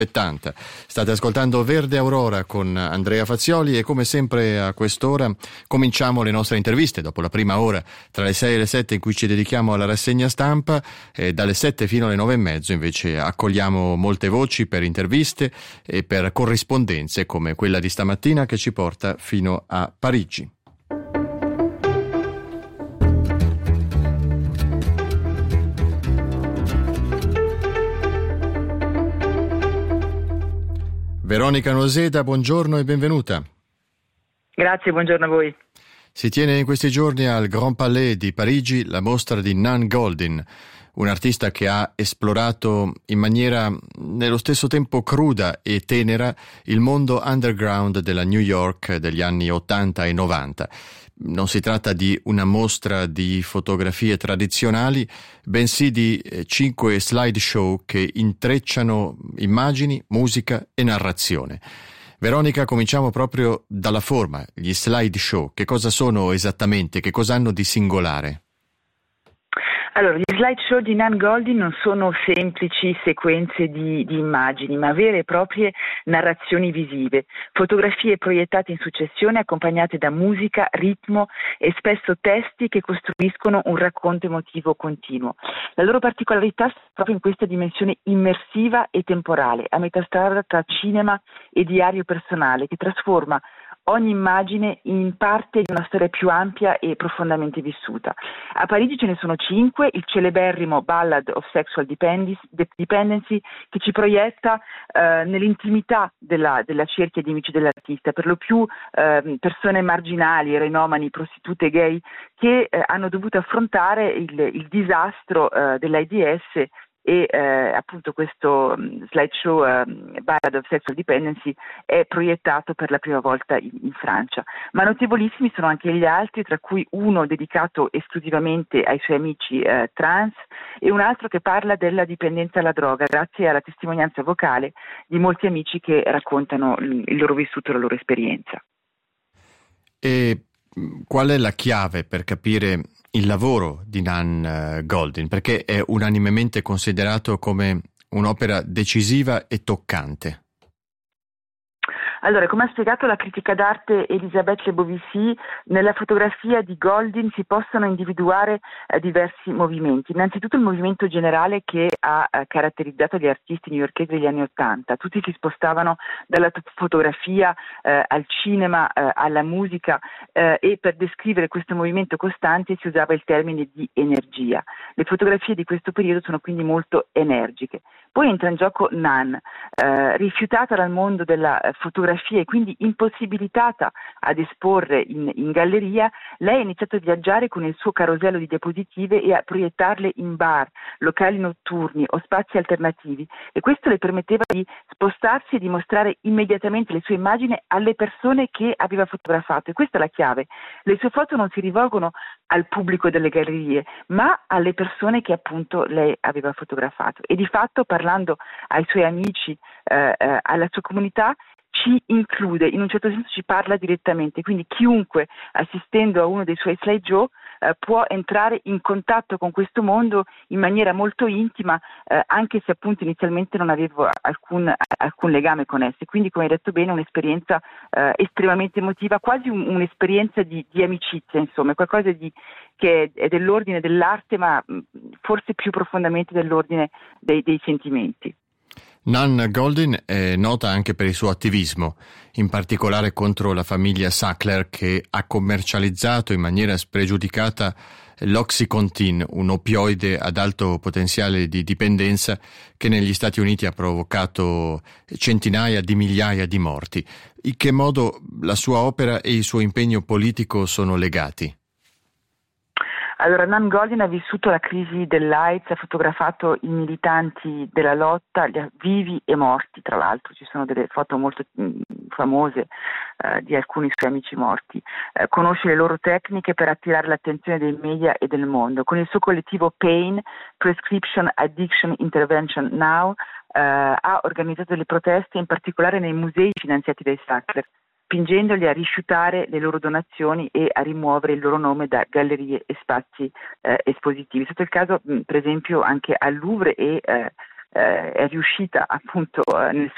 70. State ascoltando Verde Aurora con Andrea Fazioli e come sempre a quest'ora cominciamo le nostre interviste dopo la prima ora tra le 6 e le 7 in cui ci dedichiamo alla rassegna stampa e dalle 7 fino alle 9 e mezzo invece accogliamo molte voci per interviste e per corrispondenze come quella di stamattina che ci porta fino a Parigi. Veronica Noseda, buongiorno e benvenuta. Grazie, buongiorno a voi. Si tiene in questi giorni al Grand Palais di Parigi la mostra di Nan Goldin, un artista che ha esplorato in maniera nello stesso tempo cruda e tenera il mondo underground della New York degli anni 80 e 90. Non si tratta di una mostra di fotografie tradizionali, bensì di 5 slideshow che intrecciano immagini, musica e narrazione. Veronica, cominciamo proprio dalla forma, gli slideshow. Che cosa sono esattamente? Che cosa hanno di singolare? Allora, gli slideshow di Nan Goldin non sono semplici sequenze di immagini, ma vere e proprie narrazioni visive, fotografie proiettate in successione accompagnate da musica, ritmo e spesso testi che costruiscono un racconto emotivo continuo. La loro particolarità sta proprio in questa dimensione immersiva e temporale, a metà strada tra cinema e diario personale, che trasforma ogni immagine in parte di una storia più ampia e profondamente vissuta. A Parigi ce ne sono 5, il celeberrimo Ballad of Sexual Dependency che ci proietta nell'intimità della cerchia di amici dell'artista, per lo più persone marginali, eroinomani, prostitute, gay, che hanno dovuto affrontare il disastro dell'AIDS e appunto questo slideshow Ballad of Sexual Dependency è proiettato per la prima volta in Francia, ma notevolissimi sono anche gli altri, tra cui uno dedicato esclusivamente ai suoi amici trans e un altro che parla della dipendenza alla droga grazie alla testimonianza vocale di molti amici che raccontano il loro vissuto e la loro esperienza. E qual è la chiave per capire il lavoro di Nan Goldin, perché è unanimemente considerato come un'opera decisiva e toccante? Allora, come ha spiegato la critica d'arte Elisabeth Lebovici, nella fotografia di Goldin si possono individuare diversi movimenti. Innanzitutto il movimento generale che ha caratterizzato gli artisti newyorkesi degli anni Ottanta. Tutti si spostavano dalla fotografia al cinema, alla musica e per descrivere questo movimento costante si usava il termine di energia. Le fotografie di questo periodo sono quindi molto energiche. Poi entra in gioco Nan, rifiutata dal mondo della fotografia e quindi impossibilitata ad esporre in galleria, lei ha iniziato a viaggiare con il suo carosello di diapositive e a proiettarle in bar, locali notturni o spazi alternativi, e questo le permetteva di spostarsi e di mostrare immediatamente le sue immagini alle persone che aveva fotografato, e questa è la chiave. Le sue foto non si rivolgono al pubblico delle gallerie, ma alle persone che appunto lei aveva fotografato, e di fatto parlando ai suoi amici, alla sua comunità, ci include, in un certo senso ci parla direttamente, quindi chiunque assistendo a uno dei suoi slideshow può entrare in contatto con questo mondo in maniera molto intima, anche se appunto inizialmente non avevo alcun legame con esse. Quindi, come hai detto bene, un'esperienza estremamente emotiva, quasi un'esperienza di amicizia, insomma, qualcosa che è dell'ordine dell'arte, ma forse più profondamente dell'ordine dei sentimenti. Nan Goldin è nota anche per il suo attivismo, in particolare contro la famiglia Sackler che ha commercializzato in maniera spregiudicata l'Oxycontin, un opioide ad alto potenziale di dipendenza che negli Stati Uniti ha provocato centinaia di migliaia di morti. In che modo la sua opera e il suo impegno politico sono legati? Allora, Nan Goldin ha vissuto la crisi dell'AIDS, ha fotografato i militanti della lotta, vivi e morti, tra l'altro ci sono delle foto molto famose di alcuni suoi amici morti. Conosce le loro tecniche per attirare l'attenzione dei media e del mondo. Con il suo collettivo PAIN, Prescription Addiction Intervention Now, ha organizzato delle proteste, in particolare nei musei finanziati dai Sackler, spingendoli a rifiutare le loro donazioni e a rimuovere il loro nome da gallerie e spazi espositivi. È stato il caso, per esempio, anche al Louvre, e è riuscita appunto nel